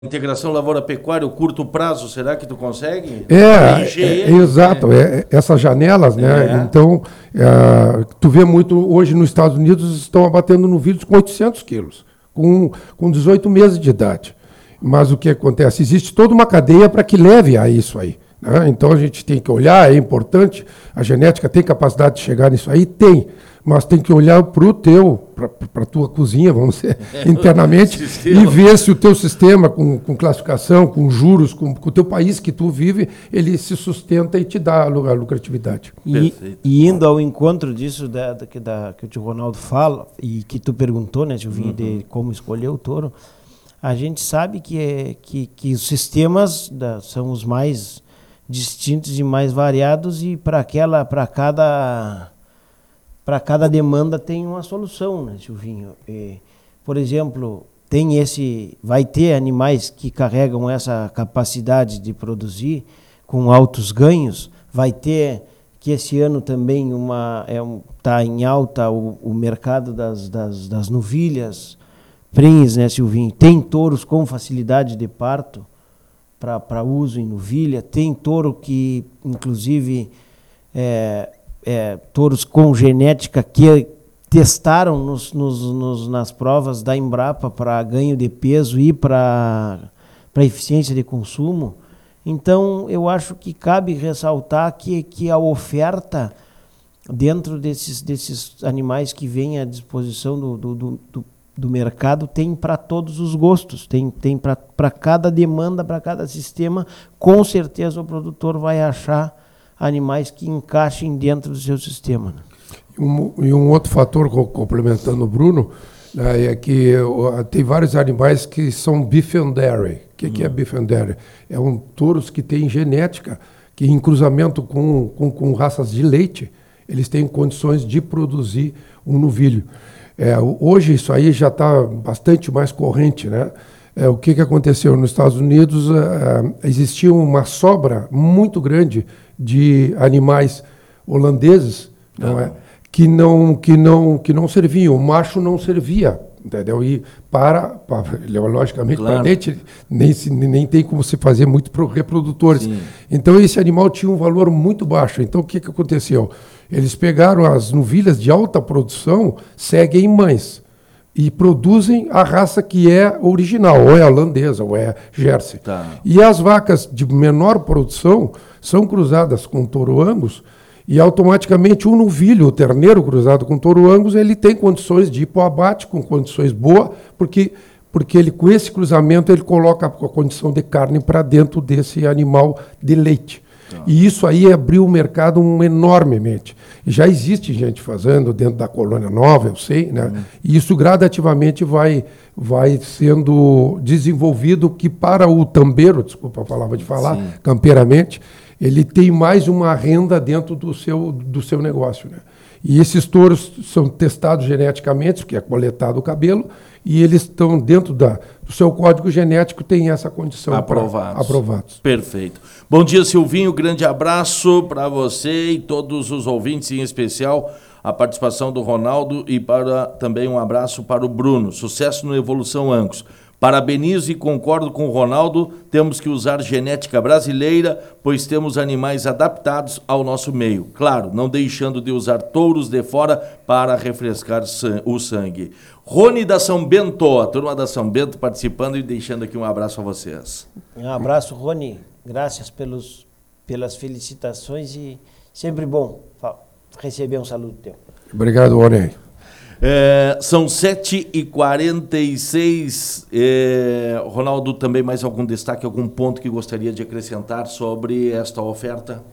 integração lavoura-pecuária, o curto prazo, será que tu consegue? Exato, essas janelas, né? Então, tu vê muito, hoje nos Estados Unidos estão abatendo novilhos com 800 quilos, com 18 meses de idade. Mas o que acontece? Existe toda uma cadeia para que leve a isso aí. Né? Então a gente tem que olhar, é importante, a genética tem capacidade de chegar nisso aí? Tem, mas tem que olhar para a tua cozinha, vamos dizer, internamente, e ver se o teu sistema, com classificação, com juros, com o teu país que tu vive, ele se sustenta e te dá a lucratividade. E indo ao encontro disso que o tio Ronaldo fala, e que tu perguntou, né, Gilvinho, de como escolher o touro, a gente sabe que os sistemas são os mais distintos e mais variados, e para cada demanda tem uma solução, né, Gilvinho? Por exemplo, vai ter animais que carregam essa capacidade de produzir com altos ganhos, vai ter que esse ano também está em alta o mercado das novilhas, prenhes, né, Silvinho? Tem touros com facilidade de parto para uso em novilha, tem touro que, inclusive, touros com genética que testaram nas provas da Embrapa para ganho de peso e para eficiência de consumo. Então, eu acho que cabe ressaltar que a oferta dentro desses animais que vêm à disposição do mercado tem para todos os gostos, tem para cada demanda, para cada sistema. Com certeza o produtor vai achar animais que encaixem dentro do seu sistema. E um outro fator, complementando o Bruno, é que tem vários animais que são beef and dairy. O que é beef and dairy? Touros que têm genética, que em cruzamento com raças de leite, eles têm condições de produzir um novilho. Hoje isso aí já está bastante mais corrente, né? O que aconteceu? Nos Estados Unidos existia uma sobra muito grande de animais holandeses, não é? que não serviam, o macho não servia, entendeu? E logicamente, claro, para leite nem tem como se fazer muito para reprodutores. Sim. Então esse animal tinha um valor muito baixo. Então o que aconteceu? Eles pegaram as novilhas de alta produção, seguem mães, e produzem a raça que é original, ou é holandesa, ou é Jersey. Tá. E as vacas de menor produção são cruzadas com touro Angus, e automaticamente o novilho, o terneiro cruzado com touro Angus, ele tem condições de ir para o abate, com condições boas, porque ele, com esse cruzamento, ele coloca a condição de carne para dentro desse animal de leite. E isso aí abriu o mercado enormemente. E já existe gente fazendo dentro da Colônia Nova, eu sei, né? E isso gradativamente vai sendo desenvolvido, que para o tambeiro, desculpa a palavra de falar, sim, campeiramente, ele tem mais uma renda dentro do seu negócio, né? E esses touros são testados geneticamente, que é coletado o cabelo, e eles estão dentro do seu código genético, tem essa condição. Aprovados. Perfeito. Bom dia, Silvinho, grande abraço para você e todos os ouvintes, em especial a participação do Ronaldo, e também um abraço para o Bruno. Sucesso no Evolução Angus. Parabenizo e concordo com o Ronaldo, temos que usar genética brasileira, pois temos animais adaptados ao nosso meio. Claro, não deixando de usar touros de fora para refrescar o sangue. Rony da São Bento, a turma da São Bento participando e deixando aqui um abraço a vocês. Um abraço, Rony. Graças pelas felicitações, e sempre bom receber um saludo teu. Obrigado, Rony. São 7h46. Ronaldo, também mais algum destaque, algum ponto que gostaria de acrescentar sobre esta oferta?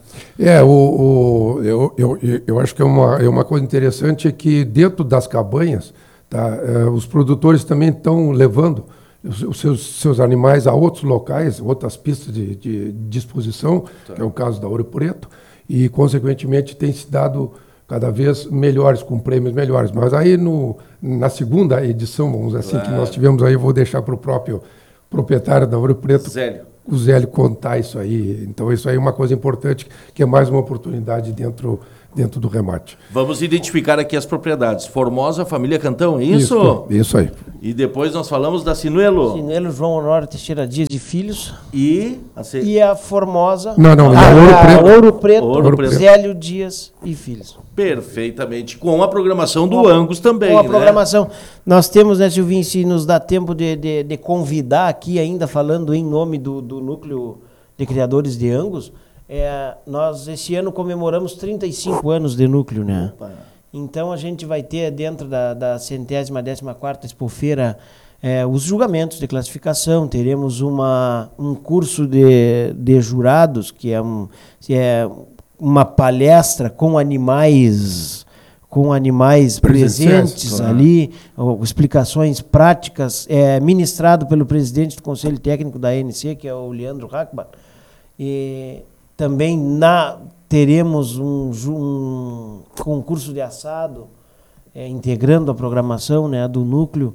Eu acho que é uma coisa interessante, é que dentro das cabanhas, tá, os produtores também estão levando os seus animais a outros locais, outras pistas de disposição, tá, que é o caso da Ouro Preto, e consequentemente tem se dado cada vez melhores, com prêmios melhores. Mas aí na segunda edição, vamos dizer assim, claro, que nós tivemos aí, eu vou deixar para o próprio proprietário da Ouro Preto, o Zélio, contar isso aí. Então isso aí é uma coisa importante, que é mais uma oportunidade dentro dentro do remate. Vamos identificar aqui as propriedades. Formosa, família Cantão, é isso? Isso aí. E depois nós falamos da Sinuelo. Sinuelo João Honório Teixeira Dias de Filhos. E a Formosa. Não, Ouro Preto. Ouro Preto. Zélio Dias e Filhos. Perfeitamente. Com a programação do Angus também, Com a né? programação. Nós temos, né, Silvinho, se nos dá tempo de convidar aqui, ainda falando em nome do Núcleo de Criadores de Angus, nós esse ano comemoramos 35 anos de núcleo, né? Opa. Então a gente vai ter dentro da 114ª Expofeira os julgamentos de classificação, teremos um curso de jurados, que é uma palestra com animais presentes ali, explicações práticas, ministrado pelo presidente do Conselho Técnico da ANC, que é o Leandro Hackbar. E também teremos um concurso de assado, integrando a programação, né, do núcleo.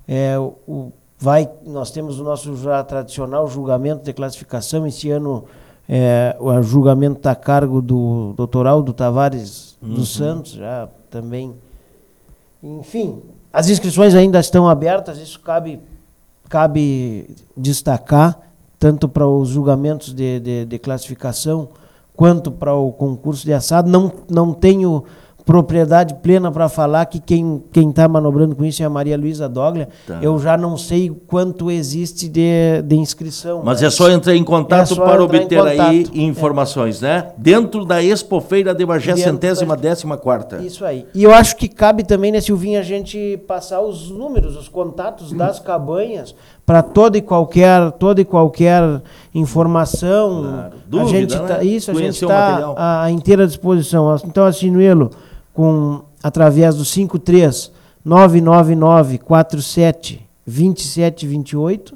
Nós temos o nosso já tradicional julgamento de classificação. Esse ano o julgamento está a cargo do Dr. Aldo Tavares dos Santos, já também. Enfim, as inscrições ainda estão abertas, isso cabe destacar, tanto para os julgamentos de classificação, quanto para o concurso de assado. Não tenho propriedade plena para falar que quem está manobrando com isso é a Maria Luísa Doglia. Tá. Eu já não sei quanto existe de inscrição. Mas é só entrar em contato para obter aí informações, né? Dentro da Expofeira de Bagé, 114ª. Isso aí. E eu acho que cabe também, né, Silvinho, a gente passar os números, os contatos das cabanhas para toda e qualquer informação. Claro. Dúvida, a gente né? A gente está à inteira disposição. Então, a Sinuelo, através do 53 999 47 27 28,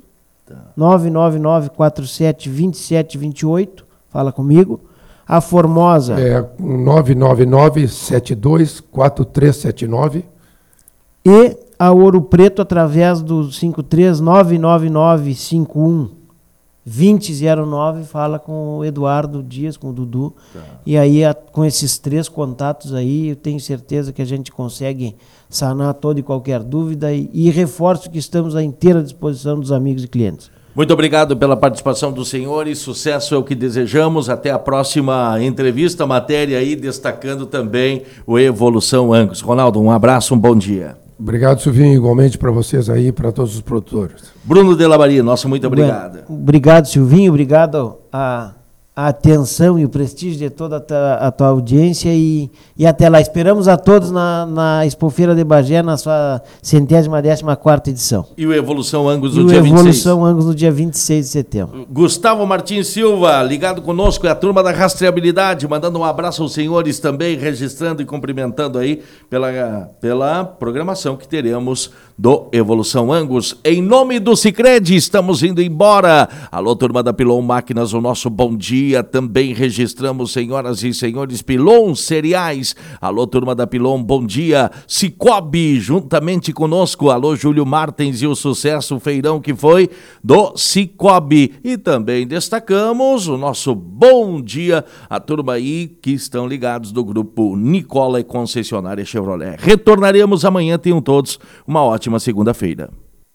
999 47 27 28, fala comigo. A Formosa 999 72 4379. E a Ouro Preto através do 53 999 51 2009, fala com o Eduardo Dias, com o Dudu. Tá. E aí, com esses 3 contatos aí, eu tenho certeza que a gente consegue sanar toda e qualquer dúvida e reforço que estamos à inteira disposição dos amigos e clientes. Muito obrigado pela participação dos senhores, sucesso é o que desejamos, até a próxima entrevista, matéria aí, destacando também o Evolução Angus. Ronaldo, um abraço, um bom dia. Obrigado, Silvinho, igualmente para vocês aí e para todos os produtores. Bruno de Labaria, nosso muito obrigado. Obrigado, Silvinho, obrigado a atenção e o prestígio de toda a tua audiência e até lá. Esperamos a todos na Expofeira de Bagé, na sua 114ª edição. E o Evolução Angus no dia 26. Evolução Angus no dia 26 de setembro. Gustavo Martins Silva, ligado conosco, é a turma da rastreabilidade, mandando um abraço aos senhores também, registrando e cumprimentando aí pela programação que teremos do Evolução Angus. Em nome do Sicredi, estamos indo embora. Alô, turma da Pilon Máquinas, o nosso bom dia. Também registramos, senhoras e senhores, Pilon Cereais. Alô, turma da Pilon, bom dia. Cicobi, juntamente conosco. Alô, Júlio Martins e o sucesso feirão que foi do Cicobi. E também destacamos o nosso bom dia, a turma aí que estão ligados do grupo Nicola e Concessionária Chevrolet. Retornaremos amanhã, tenham todos uma ótima segunda-feira.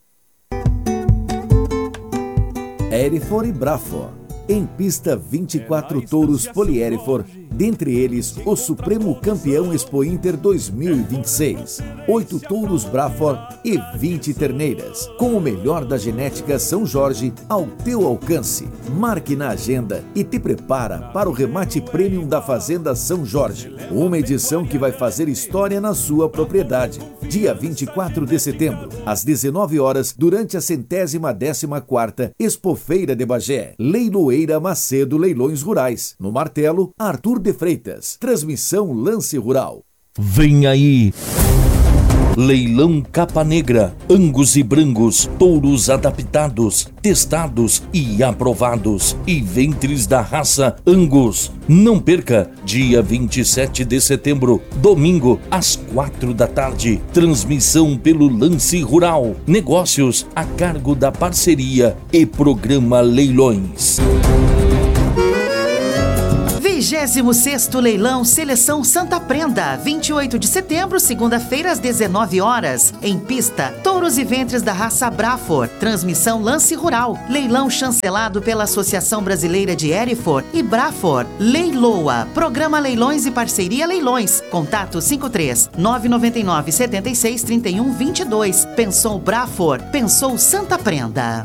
Erifor e Brafor. Em pista, 24 touros Polierifor, dentre eles o Supremo Campeão Expo Inter 2026, 8 touros Brafor e 20 terneiras, com o melhor da genética São Jorge ao teu alcance. Marque na agenda e te prepara para o remate premium da Fazenda São Jorge, uma edição que vai fazer história na sua propriedade. Dia 24 de setembro, às 19 horas, durante a 114ª Expofeira de Bagé, Leiloeira Macedo Leilões Rurais. No martelo, Arthur de Freitas. Transmissão Lance Rural. Vem aí! Leilão Capa Negra, Angus e Brangos, touros adaptados, testados e aprovados, e ventres da raça Angus. Não perca, dia 27 de setembro, domingo, às 4 da tarde, transmissão pelo Lance Rural, negócios a cargo da parceria e programa Leilões. 36º Leilão Seleção Santa Prenda, 28 de setembro, segunda-feira, às 19 horas. Em pista, touros e ventres da raça Braford. Transmissão Lance Rural. Leilão chancelado pela Associação Brasileira de Hereford e Braford. Leiloa. Programa Leilões e Parceria Leilões. Contato 53-999-76-31-22. Pensou Braford, pensou Santa Prenda.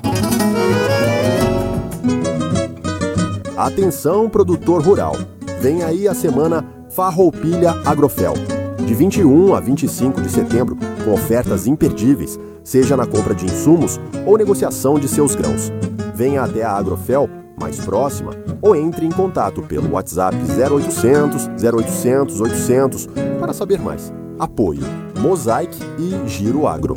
Atenção, produtor rural. Vem aí a semana Farroupilha Agrofel. De 21 a 25 de setembro, com ofertas imperdíveis, seja na compra de insumos ou negociação de seus grãos. Venha até a Agrofel mais próxima ou entre em contato pelo WhatsApp 0800 0800 800 para saber mais. Apoio Mosaic e Giro Agro.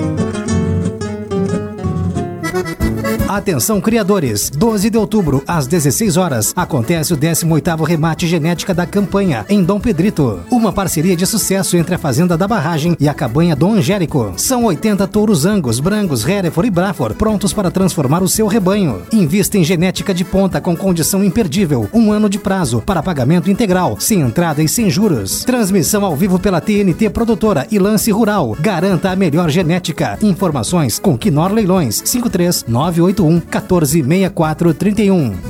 Atenção, criadores! 12 de outubro, às 16 horas, acontece o 18º remate genética da campanha, em Dom Pedrito. Uma parceria de sucesso entre a Fazenda da Barragem e a Cabanha Dom Angélico. São 80 touros Angus, Brangos, Hereford e Braford, prontos para transformar o seu rebanho. Invista em genética de ponta com condição imperdível. 1 ano de prazo, para pagamento integral, sem entrada e sem juros. Transmissão ao vivo pela TNT Produtora e Lance Rural. Garanta a melhor genética. Informações com Quinor Leilões, 53981 146431.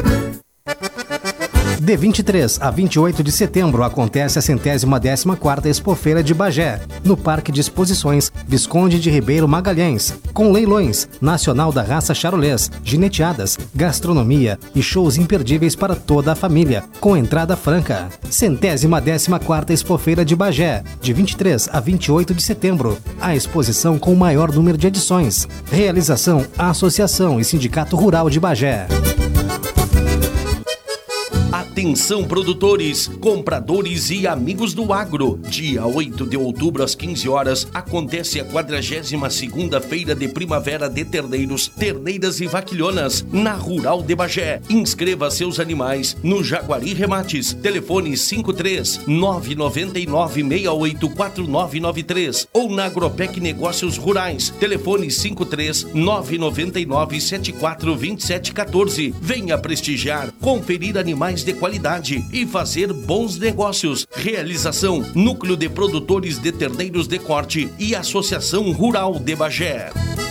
De 23 a 28 de setembro acontece a 114ª Expofeira de Bagé, no Parque de Exposições Visconde de Ribeiro Magalhães, com leilões, nacional da raça charolês, gineteadas, gastronomia e shows imperdíveis para toda a família, com entrada franca. 114ª Expofeira de Bagé, de 23 a 28 de setembro, a exposição com o maior número de edições. Realização Associação e Sindicato Rural de Bagé. Atenção, produtores, compradores e amigos do agro. Dia 8 de outubro, às 15 horas, acontece a 42ª Feira de Primavera de Terneiros, Terneiras e Vaquilhonas, na Rural de Bagé. Inscreva seus animais no Jaguari Remates. Telefone 53-999-684993 ou na Agropec Negócios Rurais. Telefone 53-999-742714. Venha prestigiar, conferir animais de qualidade e fazer bons negócios. Realização: Núcleo de Produtores de Terneiros de Corte e Associação Rural de Bagé.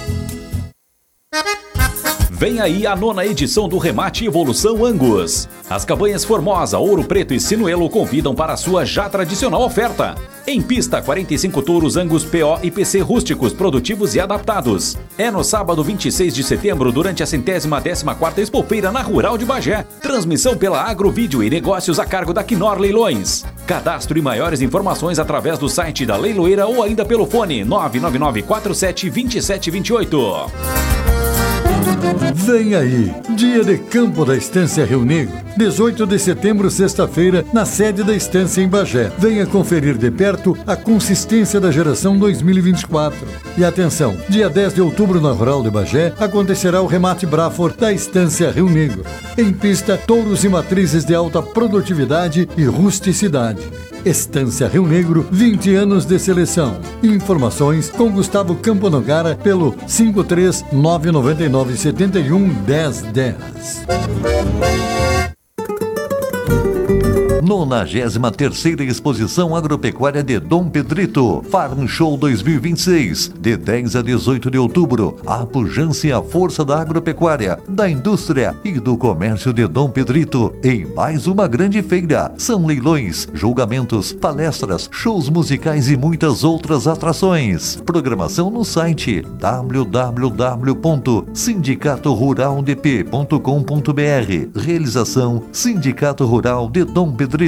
Vem aí a 9ª edição do Remate Evolução Angus. As cabanhas Formosa, Ouro Preto e Sinuelo convidam para a sua já tradicional oferta. Em pista, 45 touros Angus PO e PC rústicos, produtivos e adaptados. É no sábado 26 de setembro, durante a 114ª Expofeira na Rural de Bagé. Transmissão pela Agrovídeo e negócios a cargo da Quinor Leilões. Cadastro e maiores informações através do site da leiloeira ou ainda pelo fone 999472728. Vem aí, Dia de Campo da Estância Rio Negro, 18 de setembro, sexta-feira, na sede da Estância em Bagé. Venha conferir de perto a consistência da geração 2024. E atenção, dia 10 de outubro na Rural de Bagé, acontecerá o remate Braford da Estância Rio Negro. Em pista, touros e matrizes de alta produtividade e rusticidade. Estância Rio Negro, 20 anos de seleção. Informações com Gustavo Camponogara pelo 53-999-71-1010. 93ª Exposição Agropecuária de Dom Pedrito, Farm Show 2026, de 10 a 18 de outubro. A pujança e a força da agropecuária, da indústria e do comércio de Dom Pedrito em mais uma grande feira. São leilões, julgamentos, palestras, shows musicais e muitas outras atrações. Programação no site www.sindicatoruraldp.com.br. Realização Sindicato Rural de Dom Pedrito.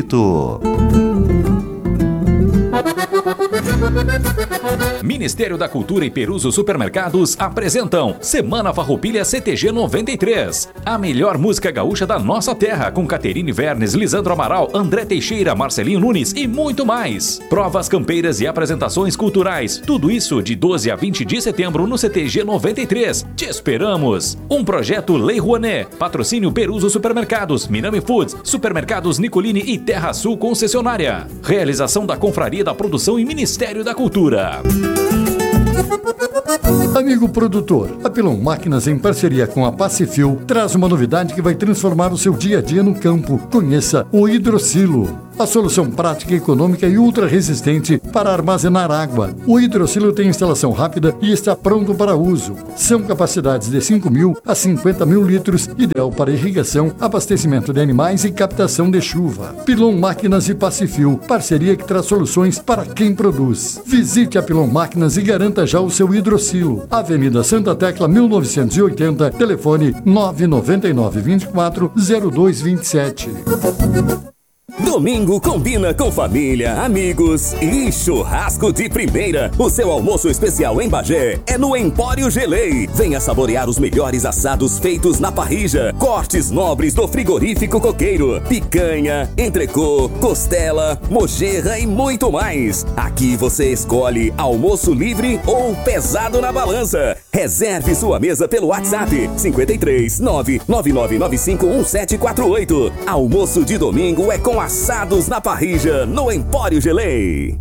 Ministério da Cultura e Peruso Supermercados apresentam Semana Farroupilha CTG 93. A melhor música gaúcha da nossa terra, com Caterine Vernes, Lisandro Amaral, André Teixeira, Marcelinho Nunes e muito mais. Provas campeiras e apresentações culturais. Tudo isso de 12 a 20 de setembro no CTG 93. Te esperamos. Um projeto Lei Rouanet. Patrocínio Peruso Supermercados, Minami Foods, Supermercados Nicolini e Terra Sul Concessionária. Realização da Confraria da Produção e Ministério da Cultura. Amigo produtor, a Pilon Máquinas, em parceria com a Pacifil, traz uma novidade que vai transformar o seu dia a dia no campo. Conheça o Hidrosilo, a solução prática, econômica e ultra resistente para armazenar água. O Hidrosilo tem instalação rápida e está pronto para uso. São capacidades de 5.000 a 50.000 litros, ideal para irrigação, abastecimento de animais e captação de chuva. Pilon Máquinas e Pacifil, parceria que traz soluções para quem produz. Visite a Pilon Máquinas e garanta já o seu Hidrosilo. Avenida Santa Tecla, 1980, telefone 999 24 0227. Domingo combina com família, amigos e churrasco de primeira. O seu almoço especial em Bagé é no Empório Gelei. Venha saborear os melhores assados feitos na parrilla, cortes nobres do frigorífico Coqueiro, picanha, entrecô, costela, mojerra e muito mais. Aqui você escolhe almoço livre ou pesado na balança. Reserve sua mesa pelo WhatsApp 53 99995 1748. Almoço de domingo é com assados na parrilla no Empório Gelei.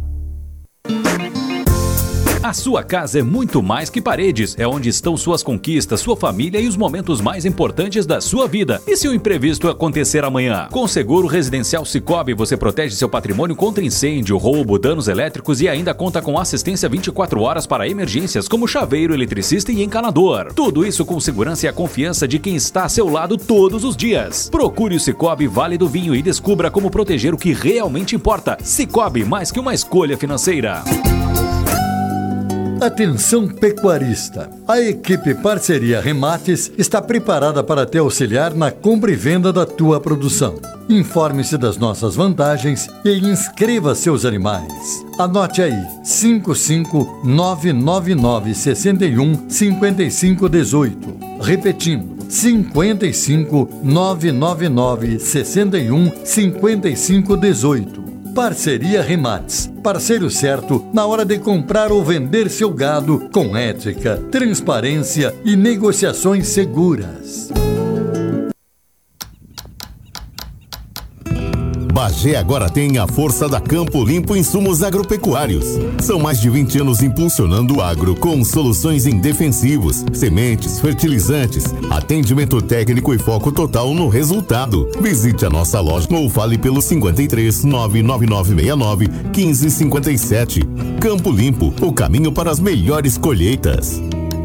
A sua casa é muito mais que paredes. É onde estão suas conquistas, sua família e os momentos mais importantes da sua vida. E se o imprevisto acontecer amanhã? Com o Seguro Residencial Sicoob, você protege seu patrimônio contra incêndio, roubo, danos elétricos e ainda conta com assistência 24 horas para emergências como chaveiro, eletricista e encanador. Tudo isso com segurança e a confiança de quem está a seu lado todos os dias. Procure o Sicoob Vale do Vinho e descubra como proteger o que realmente importa. Sicoob, mais que uma escolha financeira. Atenção pecuarista! A equipe Parceria Remates está preparada para te auxiliar na compra e venda da tua produção. Informe-se das nossas vantagens e inscreva seus animais. Anote aí, 55999 61 5518. Repetindo, 55999 61 5518. Parceria Remates, parceiro certo na hora de comprar ou vender seu gado com ética, transparência e negociações seguras. Bagé agora tem a força da Campo Limpo Insumos Agropecuários. São mais de 20 anos impulsionando o agro com soluções em defensivos, sementes, fertilizantes, atendimento técnico e foco total no resultado. Visite a nossa loja ou fale pelo 53 99969 1557. Campo Limpo, o caminho para as melhores colheitas.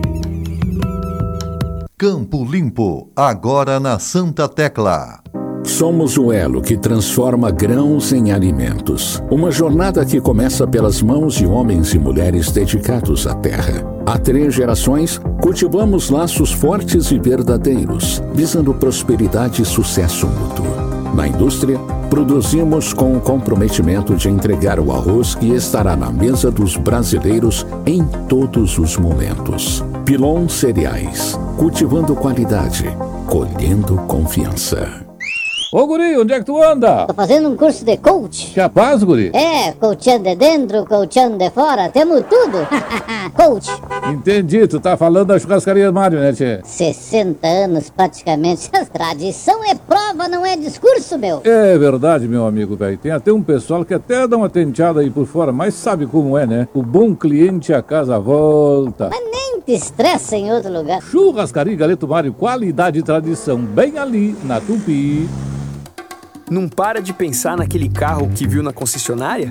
Campo Limpo, agora na Santa Tecla. Somos o elo que transforma grãos em alimentos. Uma jornada que começa pelas mãos de homens e mulheres dedicados à terra. Há 3 gerações, cultivamos laços fortes e verdadeiros, visando prosperidade e sucesso mútuo. Na indústria, produzimos com o comprometimento de entregar o arroz que estará na mesa dos brasileiros em todos os momentos. Pilon Cereais, cultivando qualidade, colhendo confiança. Ô guri, onde é que tu anda? Tô fazendo um curso de coach. Capaz, guri? É, coachando de dentro, coachando de fora, temos tudo. Coach. Entendi, tu tá falando da churrascaria Mário, né, tchê? 60 anos praticamente. Tradição é prova, não é discurso, meu. É verdade, meu amigo, velho. Tem até um pessoal que até dá uma tenteada aí por fora, mas sabe como é, né? O bom cliente a casa volta. Mas nem te estressa em outro lugar. Churrascaria Galeto Mário, qualidade e tradição, bem ali na Tupi. Não para de pensar naquele carro que viu na concessionária?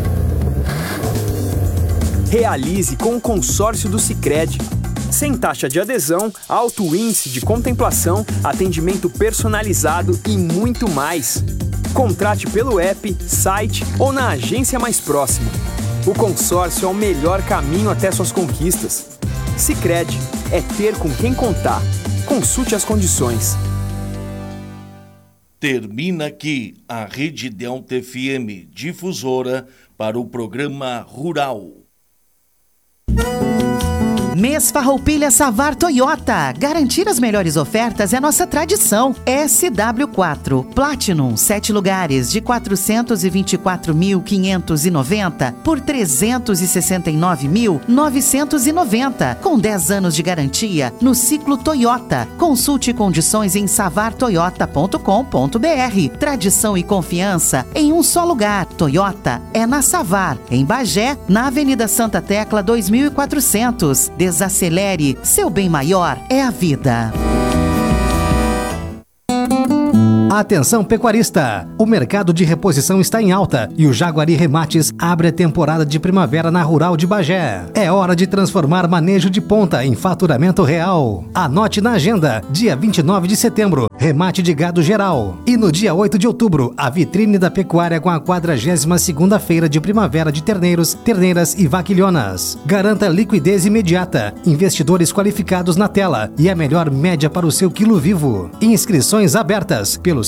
Realize com o consórcio do Sicredi. Sem taxa de adesão, alto índice de contemplação, atendimento personalizado e muito mais. Contrate pelo app, site ou na agência mais próxima. O consórcio é o melhor caminho até suas conquistas. Sicredi é ter com quem contar. Consulte as condições. Termina aqui a Rede Delta FM, difusora para o programa Rural. Mês Farroupilha Savar Toyota. Garantir as melhores ofertas é nossa tradição. SW4 Platinum, 7 lugares de 424.590 por 369.990, com 10 anos de garantia no ciclo Toyota. Consulte condições em savartoyota.com.br. Tradição e confiança em um só lugar. Toyota é na Savar, em Bagé, na Avenida Santa Tecla 2400. Desacelere, seu bem maior é a vida. Atenção pecuarista! O mercado de reposição está em alta e o Jaguari Remates abre a temporada de primavera na Rural de Bagé. É hora de transformar manejo de ponta em faturamento real. Anote na agenda, dia 29 de setembro, remate de gado geral. E no dia 8 de outubro, a vitrine da pecuária com a 42ª feira de primavera de terneiros, terneiras e vaquilhonas. Garanta liquidez imediata, investidores qualificados na tela e a melhor média para o seu quilo vivo. Inscrições abertas pelo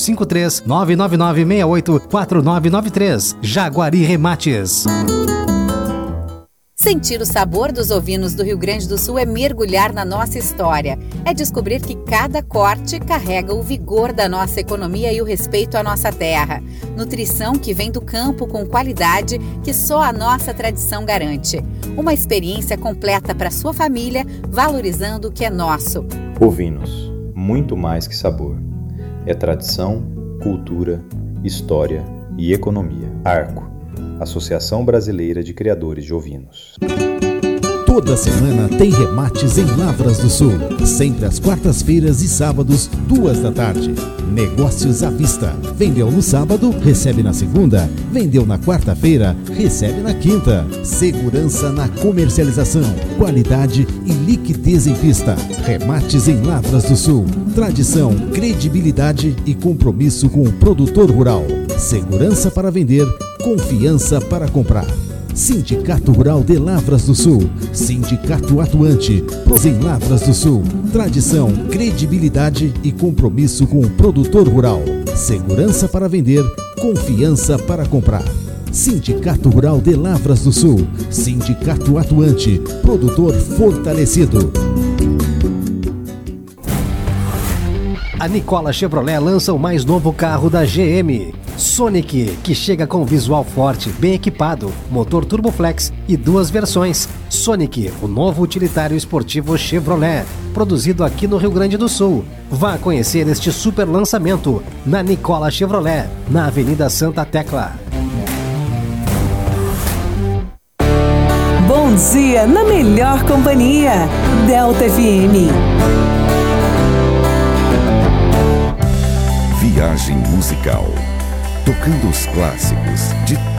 53-99968-4993. Jaguari Remates. Sentir o sabor dos ovinos do Rio Grande do Sul é mergulhar na nossa história. É descobrir que cada corte carrega o vigor da nossa economia e o respeito à nossa terra. Nutrição que vem do campo com qualidade que só a nossa tradição garante. Uma experiência completa para sua família, valorizando o que é nosso. Ovinos, muito mais que sabor. É tradição, cultura, história e economia. Arco, Associação Brasileira de Criadores de Ovinos. Toda semana tem remates em Lavras do Sul. Sempre às quartas-feiras e sábados, 14h. Negócios à vista. Vendeu no sábado, recebe na segunda. Vendeu na quarta-feira, recebe na quinta. Segurança na comercialização. Qualidade e liquidez em pista. Remates em Lavras do Sul. Tradição, credibilidade e compromisso com o produtor rural. Segurança para vender, confiança para comprar. Sindicato Rural de Lavras do Sul. Sindicato atuante. Em Lavras do Sul. Tradição, credibilidade e compromisso com o produtor rural. Segurança para vender, confiança para comprar. Sindicato Rural de Lavras do Sul. Sindicato atuante. Produtor fortalecido. A Nicola Chevrolet lança o mais novo carro da GM. Sonic, que chega com visual forte, bem equipado, motor Turboflex e 2 versões. Sonic, o novo utilitário esportivo Chevrolet, produzido aqui no Rio Grande do Sul. Vá conhecer este super lançamento na Nicola Chevrolet, na Avenida Santa Tecla. Bom dia na melhor companhia, Delta FM. Viagem musical. Tocando os clássicos de